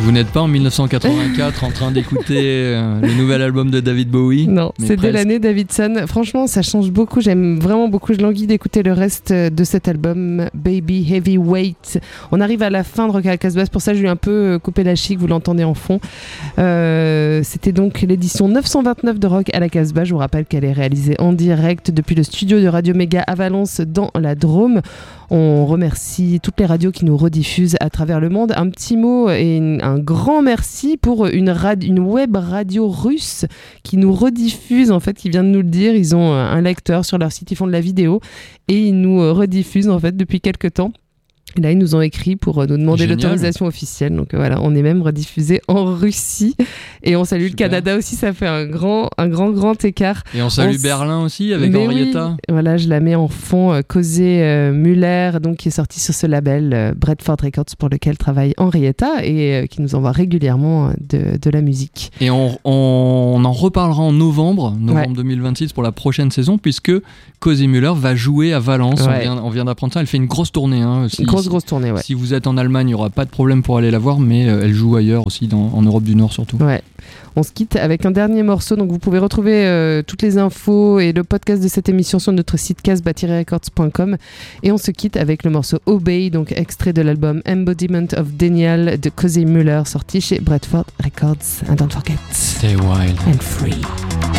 Vous n'êtes pas en 1984 en train d'écouter le nouvel album de David Bowie? Non, c'est dès l'année Davidson. Franchement, ça change beaucoup. J'aime vraiment beaucoup. Je languis d'écouter le reste de cet album, Baby Heavyweight. On arrive à la fin de Rock à la Casbah. Pour ça, je lui ai un peu coupé la chic. Vous l'entendez en fond. C'était donc l'édition 929 de Rock à la Casbah. Je vous rappelle qu'elle est réalisée en direct depuis le studio de Radio Méga à Valence dans la Drôme. On remercie toutes les radios qui nous rediffusent à travers le monde. Un petit mot et un grand merci pour une web radio russe qui nous rediffuse, en fait, qui vient de nous le dire. Ils ont un lecteur sur leur site, ils font de la vidéo et ils nous rediffusent en fait depuis quelques temps. Et là, ils nous ont écrit pour nous demander Génial. l'autorisation officielle. Donc voilà, on est même rediffusé en Russie. Et on salue le Canada aussi, ça fait un grand écart. Et on salue Berlin aussi avec Henrietta. Oui, voilà, je la mets en fond. Causé Muller, donc, qui est sorti sur ce label Bradford Records pour lequel travaille Henrietta et qui nous envoie régulièrement de la musique. Et on en reparlera en novembre 2026 pour la prochaine saison, puisque Causé Muller va jouer à Valence. Ouais. On vient d'apprendre ça. Elle fait une grosse tournée. Grosse tournée, ouais. Si vous êtes en Allemagne, il n'y aura pas de problème pour aller la voir, mais elle joue ailleurs aussi, en Europe du Nord surtout. Ouais. On se quitte avec un dernier morceau. Donc vous pouvez retrouver toutes les infos et le podcast de cette émission sur notre site casbah-records.com. Et on se quitte avec le morceau Obey, donc extrait de l'album Embodiment of Daniel de Causé Muller, sorti chez Bradford Records. And don't forget, stay wild and free.